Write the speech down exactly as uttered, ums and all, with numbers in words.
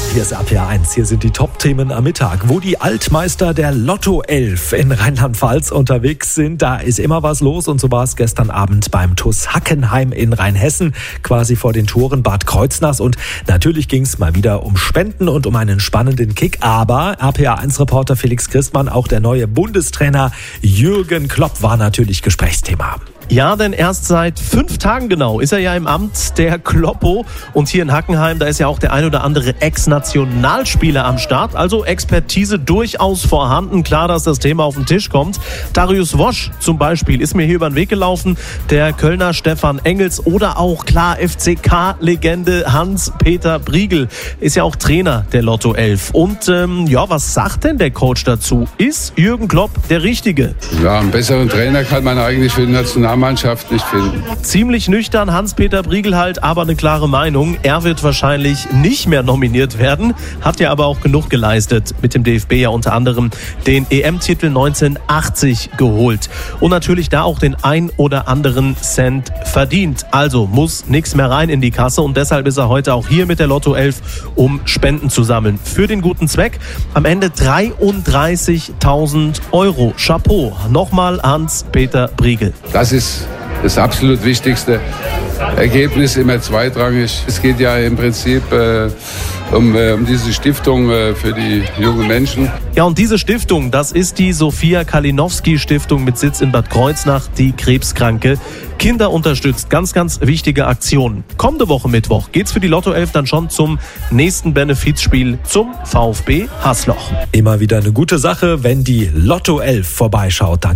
Hier ist R P R eins, hier sind die Top-Themen am Mittag. Wo die Altmeister der Lotto elf in Rheinland-Pfalz unterwegs sind, da ist immer was los. Und so war es gestern Abend beim T U S Hackenheim in Rheinhessen, quasi vor den Toren Bad Kreuznachs. Und natürlich ging es mal wieder um Spenden und um einen spannenden Kick. Aber R P R eins-Reporter Felix Christmann, auch der neue Bundestrainer Jürgen Klopp war natürlich Gesprächsthema. Ja, denn erst seit fünf Tagen genau ist er ja im Amt, der Kloppo. Und hier in Hackenheim, da ist ja auch der ein oder andere Ex-Nationalspieler am Start. Also Expertise durchaus vorhanden. Klar, dass das Thema auf den Tisch kommt. Darius Wosch zum Beispiel ist mir hier über den Weg gelaufen. Der Kölner Stefan Engels oder auch, klar, F C K-Legende Hans-Peter Briegel ist ja auch Trainer der Lotto elf. Und ähm, ja, was sagt denn der Coach dazu? Ist Jürgen Klopp der Richtige? Ja, einen besseren Trainer kann man eigentlich für die Nationalmannschaft Mannschaft nicht finden. Ziemlich nüchtern Hans-Peter Briegel halt, aber eine klare Meinung. Er wird wahrscheinlich nicht mehr nominiert werden, hat ja aber auch genug geleistet. Mit dem D F B ja unter anderem den E M-Titel neunzehnhundertachtzig geholt. Und natürlich da auch den ein oder anderen Cent verdient. Also muss nichts mehr rein in die Kasse und deshalb ist er heute auch hier mit der Lotto elf, um Spenden zu sammeln. Für den guten Zweck. Am Ende dreiunddreißigtausend Euro. Chapeau. Nochmal Hans-Peter Briegel. Das ist das absolut wichtigste Ergebnis, immer zweitrangig. Es geht ja im Prinzip äh, um, äh, um diese Stiftung äh, für die jungen Menschen. Ja, und diese Stiftung, das ist die Sophia Kalinowski Stiftung mit Sitz in Bad Kreuznach, die krebskranke Kinder unterstützt. Ganz, ganz wichtige Aktion. Kommende Woche Mittwoch geht's für die Lotto elf dann schon zum nächsten Benefizspiel zum VfB Hasloch. Immer wieder eine gute Sache, wenn die Lotto elf vorbeischaut. Danke.